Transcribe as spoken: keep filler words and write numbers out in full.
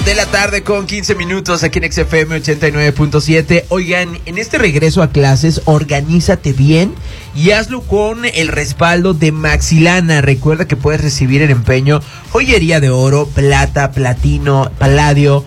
de la tarde con quince minutos aquí en X F M ochenta y nueve punto siete. Oigan, en este regreso a clases, organízate bien y hazlo con el respaldo de Maxilana. Recuerda que puedes recibir en empeño joyería de oro, plata, platino, paladio,